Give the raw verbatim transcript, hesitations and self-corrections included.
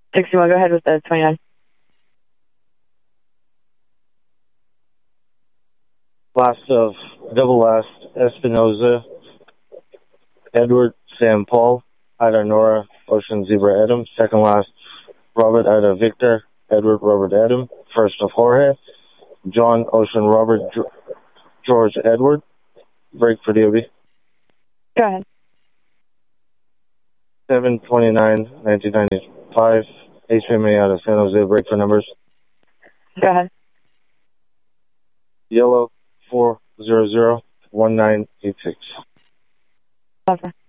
sixty-one, go ahead with the twenty-nine. Last of double last, Espinoza, Edward, Sam Paul, Ida Nora, Ocean Zebra Adam. Second last, Robert, Ida Victor, Edward, Robert Adam. First of Jorge, John, Ocean Robert, George Edward. Break for D O B. Go ahead. seven twenty-nine nineteen ninety-five, H M A out of San Jose. Break for numbers. Go ahead. Yellow, four zero zero one nine eight six. Buffer.